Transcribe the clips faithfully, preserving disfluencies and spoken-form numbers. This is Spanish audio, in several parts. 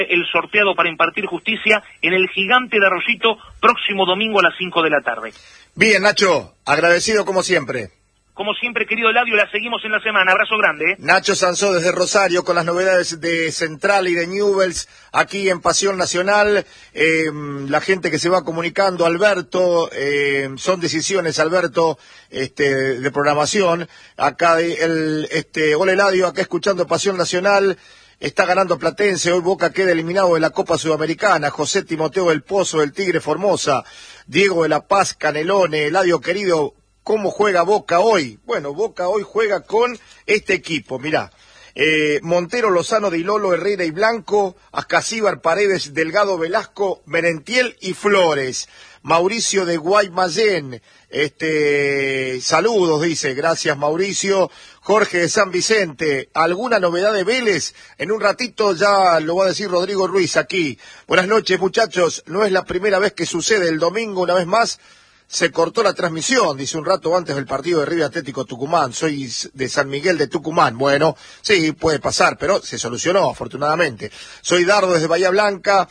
el sorteado para impartir justicia en el Gigante de Arroyito, próximo domingo a las cinco de la tarde. Bien, Nacho, agradecido como siempre. Como siempre, querido Eladio, la seguimos en la semana. Abrazo grande. ¿eh? Nacho Sansó desde Rosario con las novedades de Central y de Newell's aquí en Pasión Nacional. Eh, la gente que se va comunicando, Alberto, eh, son decisiones, Alberto, este, de programación. Acá el, este, hola Eladio, acá escuchando Pasión Nacional. Está ganando Platense, hoy Boca queda eliminado de la Copa Sudamericana. José Timoteo del Pozo, del Tigre Formosa. Diego de la Paz, Canelone, Eladio querido. ¿Cómo juega Boca hoy? Bueno, Boca hoy juega con este equipo, mirá. Eh, Montero, Lozano, Di Lolo, Herrera y Blanco, Ascasíbar, Paredes, Delgado, Velasco, Merentiel y Flores. Mauricio de Guaymallén, este, saludos, dice, gracias Mauricio. Jorge de San Vicente, ¿alguna novedad de Vélez? En un ratito ya lo va a decir Rodrigo Ruiz aquí. Buenas noches muchachos, no es la primera vez que sucede, el domingo una vez más se cortó la transmisión, dice un rato antes del partido de River Atlético Tucumán, soy de San Miguel de Tucumán. Bueno, sí, puede pasar, pero se solucionó, afortunadamente. Soy Dardo desde Bahía Blanca,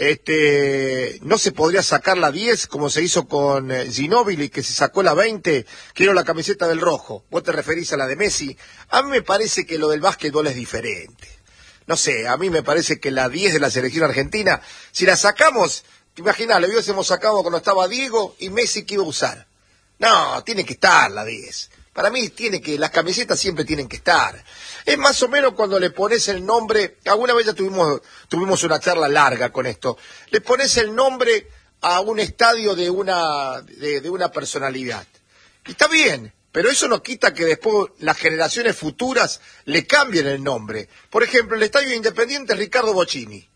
este, no se podría sacar la diez, como se hizo con Ginóbili, que se sacó la veinte, quiero la camiseta del rojo. ¿Vos te referís a la de Messi? A mí me parece que lo del básquetbol es diferente. No sé, a mí me parece que la diez de la selección argentina, si la sacamos... Imagina, le hubiésemos sacado cuando estaba Diego y Messi, ¿qué iba a usar? No, tiene que estar la diez. Para mí tiene que, las camisetas siempre tienen que estar. Es más o menos cuando le pones el nombre, alguna vez ya tuvimos, tuvimos una charla larga con esto, le pones el nombre a un estadio de una, de, de una personalidad. Y está bien, pero eso no quita que después las generaciones futuras le cambien el nombre. Por ejemplo, el Estadio Independiente Ricardo Bocchini.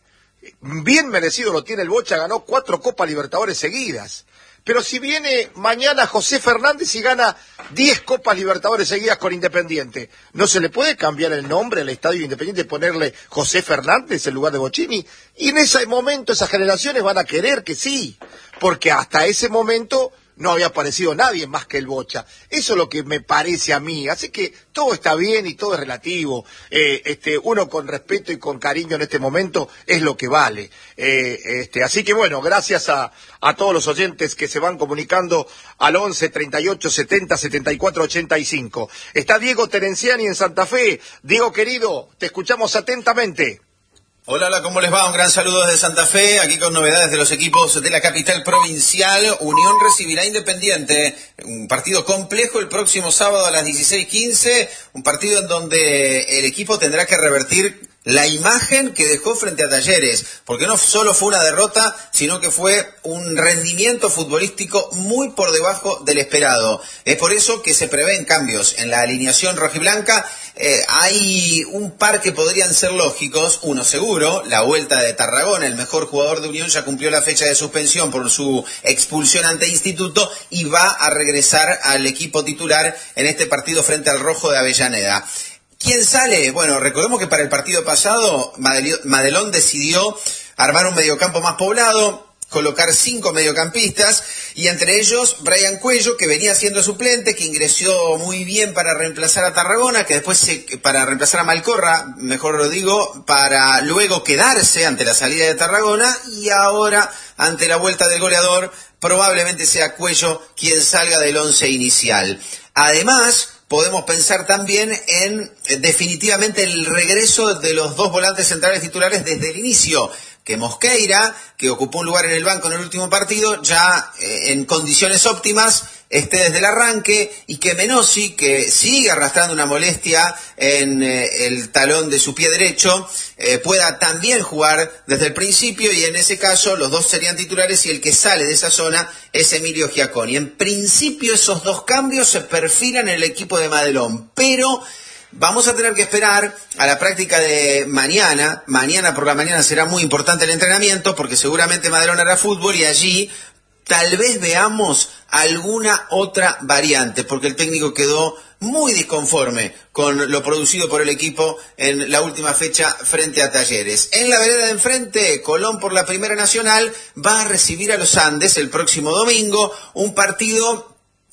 Bien merecido lo tiene el Bocha, ganó cuatro Copas Libertadores seguidas. Pero si viene mañana José Fernández y gana diez Copas Libertadores seguidas con Independiente, ¿no se le puede cambiar el nombre al Estadio Independiente y ponerle José Fernández en lugar de Bocchini? Y en ese momento esas generaciones van a querer que sí, porque hasta ese momento no había aparecido nadie más que el Bocha. Eso es lo que me parece a mí. Así que todo está bien y todo es relativo. Eh, este, uno con respeto y con cariño en este momento es lo que vale. Eh, este, así que bueno, gracias a, a todos los oyentes que se van comunicando al once, treinta y ocho, setenta, setenta y cuatro, ochenta y cinco. Está Diego Terenciani en Santa Fe. Diego querido, te escuchamos atentamente. Hola, hola, ¿cómo les va? Un gran saludo desde Santa Fe, aquí con novedades de los equipos de la capital provincial. Unión recibirá Independiente, un partido complejo el próximo sábado a las dieciséis quince, un partido en donde el equipo tendrá que revertir la imagen que dejó frente a Talleres, porque no solo fue una derrota, sino que fue un rendimiento futbolístico muy por debajo del esperado. Es por eso que se prevén cambios en la alineación rojiblanca. Eh, hay un par que podrían ser lógicos, uno seguro, la vuelta de Tarragona, el mejor jugador de Unión ya cumplió la fecha de suspensión por su expulsión ante Instituto y va a regresar al equipo titular en este partido frente al Rojo de Avellaneda. ¿Quién sale? Bueno, recordemos que para el partido pasado Madelón decidió armar un mediocampo más poblado, colocar cinco mediocampistas, y entre ellos Brian Cuello, que venía siendo suplente, que ingresó muy bien para reemplazar a Tarragona, que después se, para reemplazar a Malcorra, mejor lo digo, para luego quedarse ante la salida de Tarragona, y ahora ante la vuelta del goleador probablemente sea Cuello quien salga del once inicial. Además, podemos pensar también en definitivamente el regreso de los dos volantes centrales titulares desde el inicio, que Mosqueira, que ocupó un lugar en el banco en el último partido, ya eh, en condiciones óptimas esté desde el arranque, y que Menossi, que sigue arrastrando una molestia en eh, el talón de su pie derecho, eh, pueda también jugar desde el principio, y en ese caso los dos serían titulares y el que sale de esa zona es Emilio Giaconi. En principio esos dos cambios se perfilan en el equipo de Madelón, pero vamos a tener que esperar a la práctica de mañana. Mañana por la mañana será muy importante el entrenamiento, porque seguramente Madelón hará fútbol y allí tal vez veamos alguna otra variante, porque el técnico quedó muy disconforme con lo producido por el equipo en la última fecha frente a Talleres. En la vereda de enfrente, Colón por la Primera Nacional va a recibir a los Andes el próximo domingo, un partido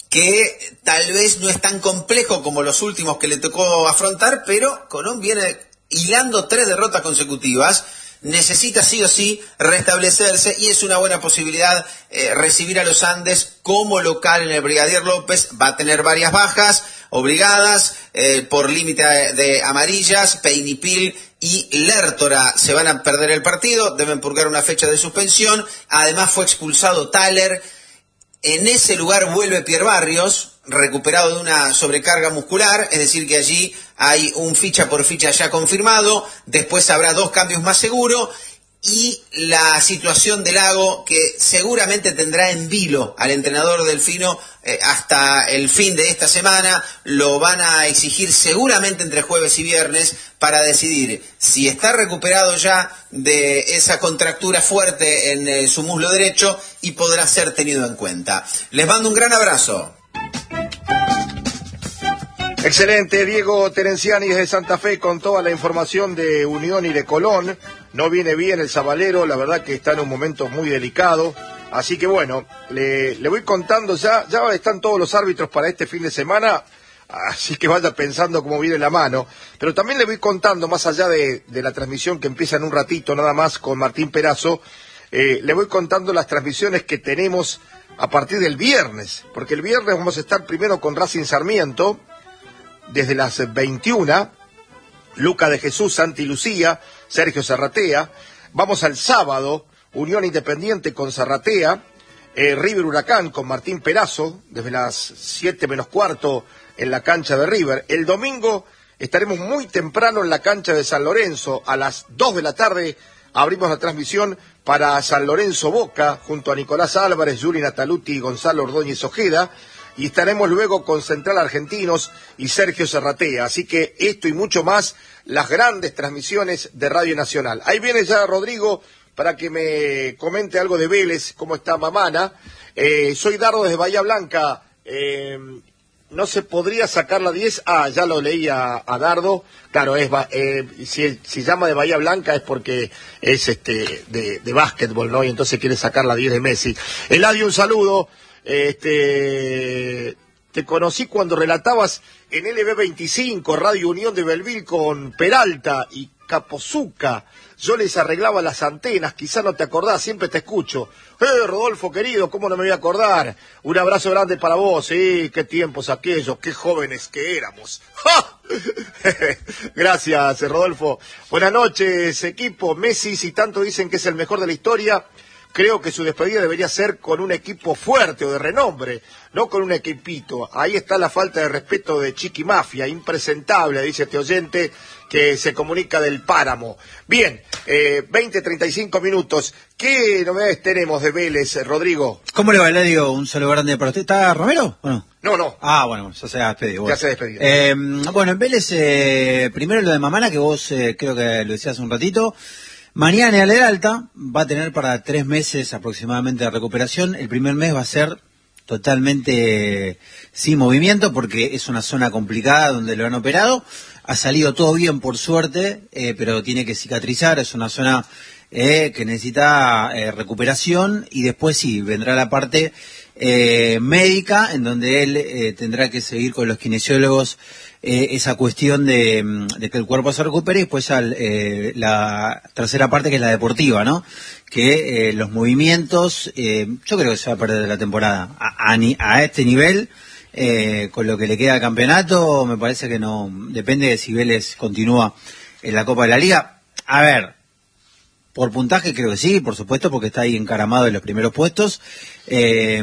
que tal vez no es tan complejo como los últimos que le tocó afrontar, pero Colón viene hilando tres derrotas consecutivas. necesita sí o sí restablecerse y es una buena posibilidad eh, recibir a los Andes como local en el Brigadier López. Va a tener varias bajas obligadas eh, por límite de amarillas. Peinipil y Lertora se van a perder el partido, deben purgar una fecha de suspensión. Además fue expulsado Thaler. En ese lugar vuelve Pierre Barrios, recuperado de una sobrecarga muscular, es decir que allí hay un ficha por ficha ya confirmado. Después habrá dos cambios más seguros. Y la situación de Lago, que seguramente tendrá en vilo al entrenador delfino eh, hasta el fin de esta semana, lo van a exigir seguramente entre jueves y viernes para decidir si está recuperado ya de esa contractura fuerte en eh, su muslo derecho y podrá ser tenido en cuenta. Les mando un gran abrazo. Excelente, Diego Terenciani desde Santa Fe con toda la información de Unión y de Colón. No viene bien el Zabalero, la verdad que está en un momento muy delicado. Así que bueno, le, le voy contando ya, ya están todos los árbitros para este fin de semana, así que vaya pensando cómo viene la mano. Pero también le voy contando, más allá de, de la transmisión que empieza en un ratito nada más con Martín Perazo, eh, le voy contando las transmisiones que tenemos a partir del viernes, porque el viernes vamos a estar primero con Racing Sarmiento, desde las veintiuna, Luca de Jesús, Santi Lucía, Sergio Zarratea. Vamos al sábado, Unión Independiente con Zarratea, eh, River Huracán con Martín Perazo, desde las siete menos cuarto en la cancha de River. El domingo estaremos muy temprano en la cancha de San Lorenzo, a las dos de la tarde abrimos la transmisión para San Lorenzo Boca, junto a Nicolás Álvarez, Juli Nataluti y Gonzalo Ordóñez Ojeda. Y estaremos luego con Central Argentinos y Sergio Zarratea. Así que esto y mucho más, las grandes transmisiones de Radio Nacional. Ahí viene ya Rodrigo para que me comente algo de Vélez, cómo está Mamana. Eh, soy Dardo desde Bahía Blanca. Eh, no se podría sacar la diez. Ah, ya lo leí a, a Dardo. Claro, es eh, si, si llama de Bahía Blanca es porque es este de, de básquetbol, ¿no? Y entonces quiere sacar la diez de Messi. Eladio, un saludo. Este, te conocí cuando relatabas en L B veinticinco, Radio Unión de Belville con Peralta y Capozuca. Yo les arreglaba las antenas, quizá no te acordás, siempre te escucho. Eh, Rodolfo querido, ¿cómo no me voy a acordar? Un abrazo grande para vos, sí, qué tiempos aquellos, qué jóvenes que éramos. ¡Ja! Gracias, Rodolfo. Buenas noches, equipo. Messi, si tanto dicen que es el mejor de la historia, creo que su despedida debería ser con un equipo fuerte o de renombre, no con un equipito. Ahí está la falta de respeto de Chiqui Mafia, impresentable, dice este oyente que se comunica del Páramo. Bien, eh, veinte, treinta y cinco minutos. ¿Qué novedades tenemos de Vélez, Rodrigo? ¿Cómo le va, Eladio? Un saludo grande para usted. ¿Está Romero o no? No, no. Ah, bueno, ya se ha despedido. Bueno. Ya se ha despedido. Eh, bueno, en Vélez, eh, primero lo de Mamana, que vos eh, creo que lo decías hace un ratito. Mañana en el alta va a tener para tres meses aproximadamente de recuperación. El primer mes va a ser totalmente sin movimiento porque es una zona complicada donde lo han operado. Ha salido todo bien por suerte, eh, pero tiene que cicatrizar. Es una zona eh, que necesita eh, recuperación y después sí, vendrá la parte eh, médica en donde él eh, tendrá que seguir con los kinesiólogos Eh, esa cuestión de, de que el cuerpo se recupere y después al, eh, la tercera parte que es la deportiva, ¿no? Que eh, los movimientos, eh, yo creo que se va a perder de la temporada. A, a, a este nivel, eh, con lo que le queda al campeonato, me parece que no, depende de si Vélez continúa en la Copa de la Liga. A ver, por puntaje creo que sí, por supuesto, porque está ahí encaramado en los primeros puestos. Eh,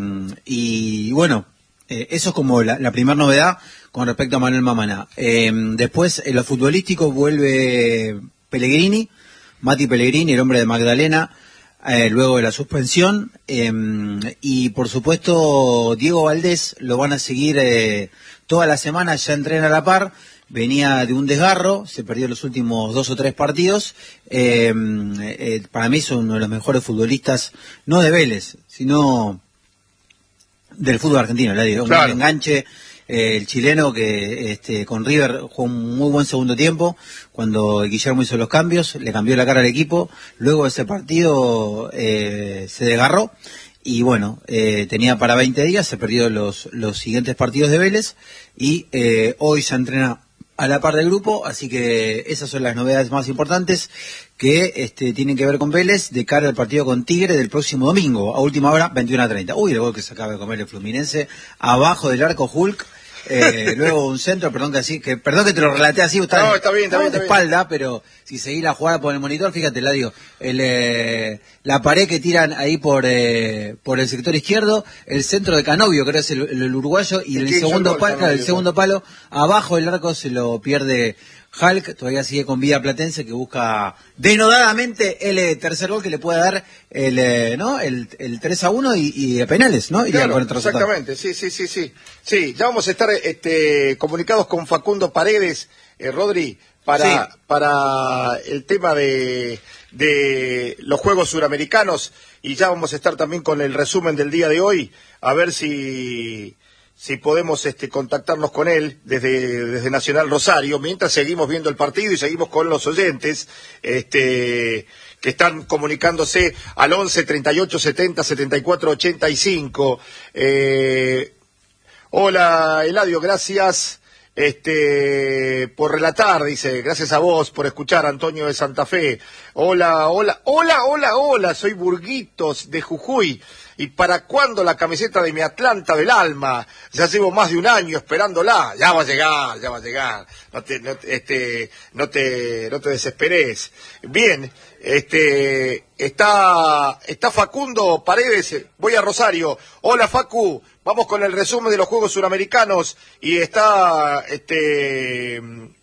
y bueno, eh, eso es como la, la primera novedad con respecto a Manuel Mamana. Eh, después, en lo futbolístico, vuelve Pellegrini, Mati Pellegrini, el hombre de Magdalena, eh, luego de la suspensión. Eh, y, por supuesto, Diego Valdés lo van a seguir eh, toda la semana, ya entrena a la par. Venía de un desgarro, se perdió los últimos dos o tres partidos. Eh, eh, para mí es uno de los mejores futbolistas, no de Vélez, sino del fútbol argentino. Le digo, claro. Un enganche. Eh, el chileno que este, con River jugó un muy buen segundo tiempo, cuando Guillermo hizo los cambios, le cambió la cara al equipo, luego de ese partido eh, se desgarró y bueno, eh, tenía para veinte días, se perdió los, los siguientes partidos de Vélez y eh, hoy se entrena a la par del grupo, así que esas son las novedades más importantes que este, tienen que ver con Vélez de cara al partido con Tigre del próximo domingo, a última hora, veintiuno a treinta. Uy, el gol que se acaba de comer el Fluminense, abajo del arco Hulk, eh, luego un centro, perdón que así, que perdón que te lo relaté así, está, no, está bien, está bien, de está espalda, bien. Pero si seguís la jugada por el monitor, fíjate, la digo, el, eh, la pared que tiran ahí por eh, por el sector izquierdo, el centro de Canovio, creo que es el, el, el uruguayo, y el segundo palo, claro, el segundo palo, abajo del arco se lo pierde Hulk, todavía sigue con vida Platense, que busca denodadamente el eh, tercer gol que le puede dar el eh, no el, el tres a uno y, y de penales, ¿no? Claro, exactamente, sí, sí, sí, sí. Sí, ya vamos a estar este, comunicados con Facundo Paredes, eh, Rodri, para, sí. para el tema de, de los Juegos Suramericanos, y ya vamos a estar también con el resumen del día de hoy, a ver si... si podemos este, contactarnos con él desde, desde Nacional Rosario, mientras seguimos viendo el partido y seguimos con los oyentes este, que están comunicándose al once, treinta y ocho, setenta, setenta y cuatro, ochenta y cinco. Eh, hola, Eladio, gracias este, por relatar, dice, gracias a vos por escuchar, Antonio de Santa Fe. Hola, hola, hola, hola, hola, soy Burguitos de Jujuy. ¿Y para cuándo la camiseta de mi Atlanta del alma? Ya llevo más de un año esperándola. Ya va a llegar, ya va a llegar. No te, no, este, no te, no te desesperes. Bien, este, está, está Facundo Paredes. Voy a Rosario. Hola, Facu. Vamos con el resumen de los Juegos Suramericanos y está, este,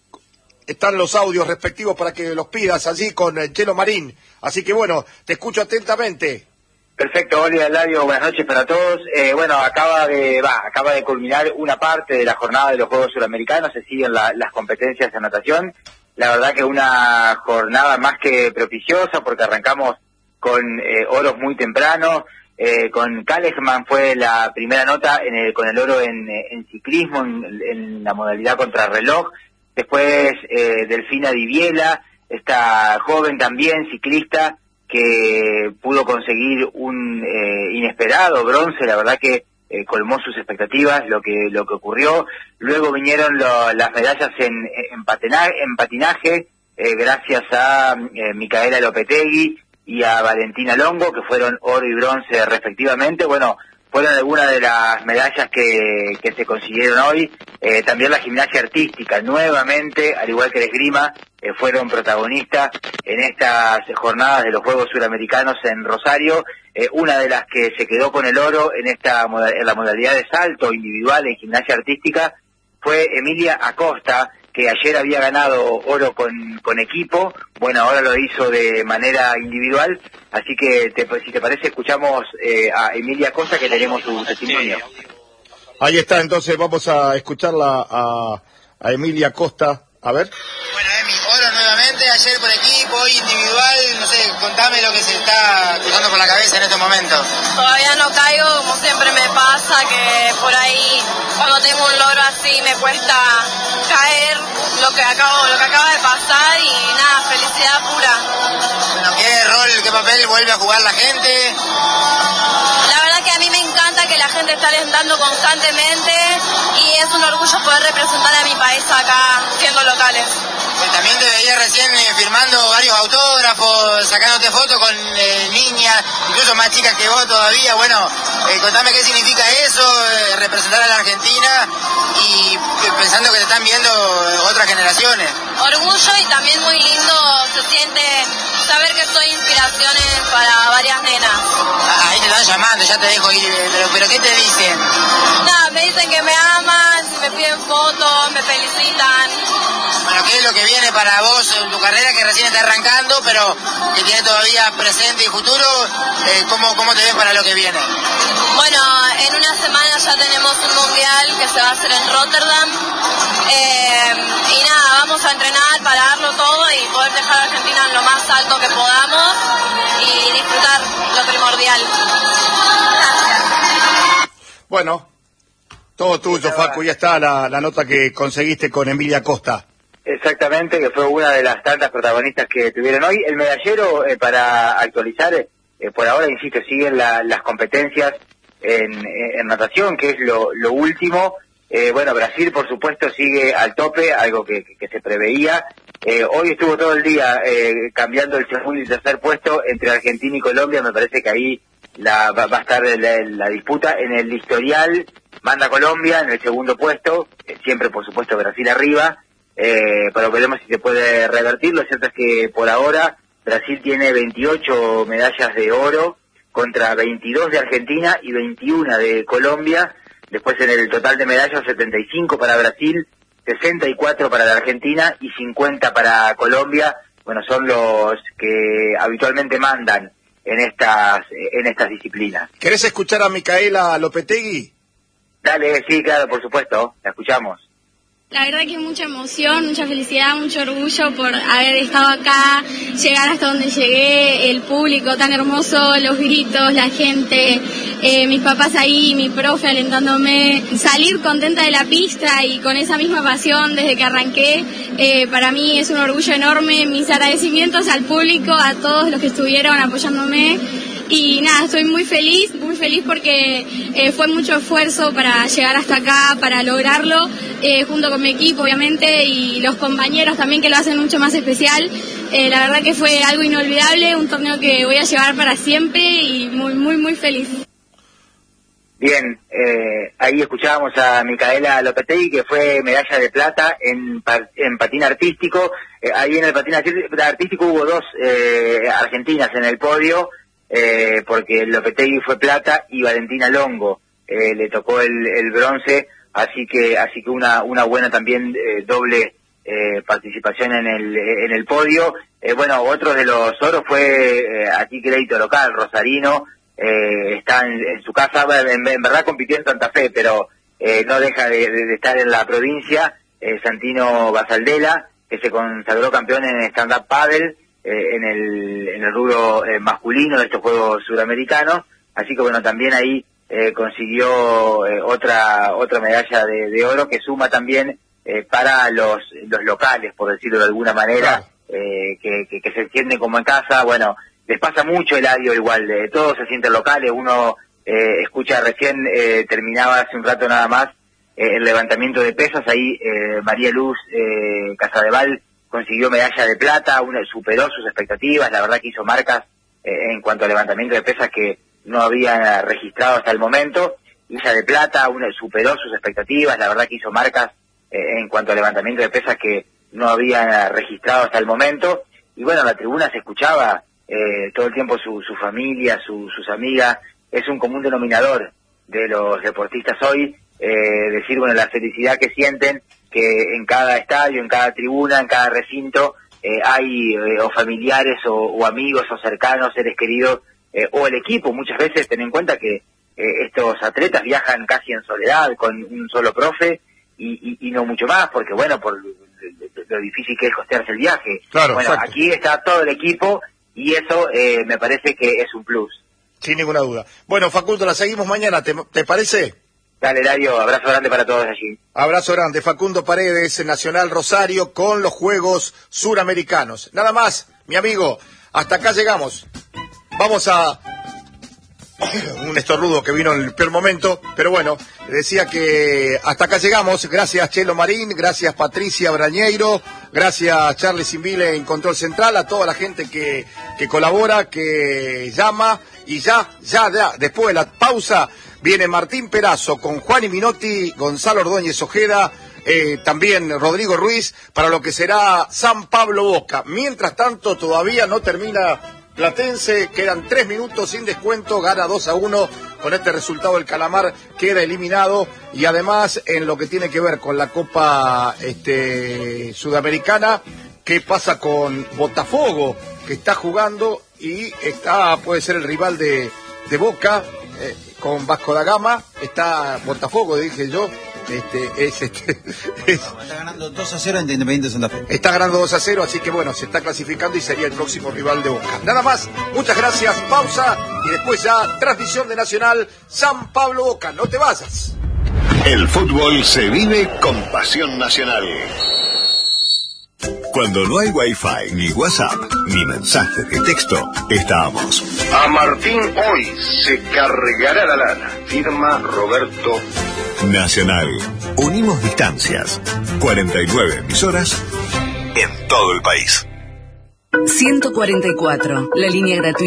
están los audios respectivos para que los pidas allí con Chelo Marín. Así que bueno, te escucho atentamente. Perfecto, Oliver, Eladio, buenas noches para todos. Eh, bueno, acaba de va, acaba de culminar una parte de la jornada de los Juegos Suramericanos, se siguen la, las competencias de natación. La verdad que una jornada más que propiciosa, porque arrancamos con eh, oros muy temprano. Eh, con Kalesman fue la primera nota en el, con el oro en, en ciclismo, en, en la modalidad contrarreloj. Después eh, Delfina Diviela, esta joven también ciclista, que pudo conseguir un eh, inesperado bronce, la verdad que eh, colmó sus expectativas lo que lo que ocurrió. Luego vinieron lo, las medallas en, en, patina, en patinaje, eh, gracias a eh, Micaela Lopetegui y a Valentina Longo, que fueron oro y bronce respectivamente. Bueno, fueron algunas de las medallas que, que se consiguieron hoy. Eh, también la gimnasia artística, nuevamente, al igual que el esgrima, eh, fueron protagonistas en estas jornadas de los Juegos Suramericanos en Rosario. Eh, una de las que se quedó con el oro en esta en la modalidad de salto individual en gimnasia artística fue Emilia Acosta, que ayer había ganado oro con, con equipo. Bueno, ahora lo hizo de manera individual, así que te, si te parece escuchamos eh, a Emilia Acosta, que tenemos su testimonio. Ahí está, entonces vamos a escucharla a, a Emilia Acosta, a ver. Bueno, Emi, oro nuevamente, ayer por equipo, hoy individual, no sé, contame lo que se está cruzando por la cabeza en estos momentos. Todavía no caigo, como siempre me pasa, que por ahí cuando tengo un logro así me cuesta caer lo que acabo, lo que acaba de pasar, y nada, felicidad pura. Bueno, ¿qué rol, qué papel vuelve a jugar la gente? La verdad que a mí me encanta que la gente está alentando constantemente y es un orgullo poder representar a mi país acá siendo locales. Pues también te veía recién eh, firmando varios autógrafos, sacándote fotos con eh, niñas, incluso más chicas que vos todavía. Bueno, eh, contame qué significa eso, eh, representar a la Argentina y eh, pensando que te están viendo eh, otras generaciones. Orgullo, y también muy lindo se siente saber que soy inspiraciones para varias nenas. Ah, ahí te están llamando, ya te dejo ir, pero, pero ¿qué te dicen? Nada, me dicen que me aman, me piden fotos, me felicitan. Bueno, ¿qué es lo que viene para vos en tu carrera, que recién está arrancando, pero que tiene todavía presente y futuro? Eh, ¿cómo, ¿Cómo te ves para lo que viene? Bueno, en una semana ya tenemos un mundial que se va a hacer en Rotterdam. Eh, y nada, vamos a entrenar para darlo todo y poder dejar a Argentina en lo más alto que podamos y disfrutar lo primordial. Bueno, todo tuyo, Facu, ya está la, la nota que conseguiste con Emilia Acosta. Exactamente, que fue una de las tantas protagonistas que tuvieron hoy. El medallero, eh, para actualizar, eh, por ahora, insisto, siguen la, las competencias en, en natación, que es lo, lo último. Eh, bueno, Brasil, por supuesto, sigue al tope, algo que, que, que se preveía. Eh, hoy estuvo todo el día eh, cambiando el segundo y tercer puesto entre Argentina y Colombia. Me parece que ahí la, va, va a estar la, la disputa. En el historial manda Colombia en el segundo puesto, eh, siempre por supuesto Brasil arriba, eh, pero veremos si se puede revertir. Lo cierto es que por ahora Brasil tiene veintiocho medallas de oro contra veintidós de Argentina y veintiuno de Colombia. Después en el total de medallas, setenta y cinco para Brasil, sesenta y cuatro para la Argentina y cincuenta para Colombia. Bueno, son los que habitualmente mandan en estas en estas disciplinas. ¿Querés escuchar a Micaela Lopetegui? Dale, sí, claro, por supuesto, la escuchamos. La verdad que mucha emoción, mucha felicidad, mucho orgullo por haber estado acá, llegar hasta donde llegué, el público tan hermoso, los gritos, la gente, eh, mis papás ahí, mi profe alentándome, salir contenta de la pista y con esa misma pasión desde que arranqué, eh, para mí es un orgullo enorme. Mis agradecimientos al público, a todos los que estuvieron apoyándome. Y nada, estoy muy feliz, muy feliz porque eh, fue mucho esfuerzo para llegar hasta acá, para lograrlo, eh, junto con mi equipo obviamente y los compañeros también que lo hacen mucho más especial. Eh, la verdad que fue algo inolvidable, un torneo que voy a llevar para siempre y muy, muy, muy feliz. Bien, eh, ahí escuchábamos a Micaela Lopetegui, que fue medalla de plata en, en patín artístico. Eh, ahí en el patín artístico hubo dos eh, argentinas en el podio, Eh, porque Lopetegui fue plata y Valentina Longo eh, le tocó el, el bronce, así que así que una una buena también eh, doble eh, participación en el en el podio. Eh, bueno, otro de los oros fue eh, aquí crédito local, Rosarino, eh, está en, en su casa, en, en verdad compitió en Santa Fe, pero eh, no deja de, de, de estar en la provincia. eh, Santino Basaldela, que se consagró campeón en stand-up paddle, Eh, en el en el rubro eh, masculino de estos Juegos Suramericanos, así que bueno, también ahí eh, consiguió eh, otra otra medalla de, de oro que suma también eh, para los los locales, por decirlo de alguna manera, eh, que, que, que se sienten como en casa. Bueno, les pasa mucho el Eladio igual, de todos se sienten locales. Uno eh, escucha recién, eh, terminaba hace un rato nada más eh, el levantamiento de pesas, ahí eh, María Luz eh, Casadeval consiguió medalla de plata, una, superó sus expectativas. La verdad que hizo marcas eh, en cuanto al levantamiento de pesas que no había registrado hasta el momento. Ella de plata, una, superó sus expectativas. La verdad que hizo marcas eh, en cuanto al levantamiento de pesas que no había registrado hasta el momento. Y bueno, la tribuna se escuchaba eh, todo el tiempo su, su familia, su, sus amigas. Es un común denominador de los deportistas hoy, eh, decir, bueno, la felicidad que sienten, que en cada estadio, en cada tribuna, en cada recinto, eh, hay eh, o familiares o, o amigos o cercanos, seres queridos, eh, o el equipo. Muchas veces ten en cuenta que eh, estos atletas viajan casi en soledad, con un solo profe, y, y, y no mucho más, porque bueno, por lo, lo difícil que es costearse el viaje. Claro, bueno, exacto. Aquí está todo el equipo, y eso eh, me parece que es un plus. Sin ninguna duda. Bueno, Facundo, la seguimos mañana, ¿te, te parece? Dale, Dario, abrazo grande para todos allí. Abrazo grande, Facundo Paredes, Nacional Rosario, con los Juegos Suramericanos. Nada más, mi amigo, hasta acá llegamos. Vamos a... un estornudo que vino en el peor momento, pero bueno, decía que hasta acá llegamos. Gracias, Chelo Marín, gracias, Patricia Brañeiro, gracias, Charles Simbile en Control Central, a toda la gente que, que colabora, que llama, y ya, ya, ya, después de la pausa... viene Martín Perazo con Juan y Minotti, Gonzalo Ordóñez Ojeda, eh, también Rodrigo Ruiz, para lo que será San Pablo Boca. Mientras tanto, todavía no termina Platense, quedan tres minutos sin descuento, gana dos a uno. Con este resultado el Calamar queda eliminado, y además en lo que tiene que ver con la Copa este, Sudamericana, ¿qué pasa con Botafogo, que está jugando y está puede ser el rival de, de Boca? Eh, con Vasco da Gama, está Botafogo, dije yo, este, es, este, es, está ganando dos a cero ante Independiente Santa Fe. Está ganando dos a cero, así que bueno, se está clasificando y sería el próximo rival de Boca. Nada más, muchas gracias, pausa, y después ya transmisión de Nacional San Pablo Boca, no te vayas. El fútbol se vive con pasión nacional. Cuando no hay Wi-Fi, ni WhatsApp, ni mensajes de texto, estamos. A Martín hoy se cargará la lana. Firma Roberto. Nacional. Unimos distancias. cuarenta y nueve emisoras en todo el país. ciento cuarenta y cuatro, la línea gratuita.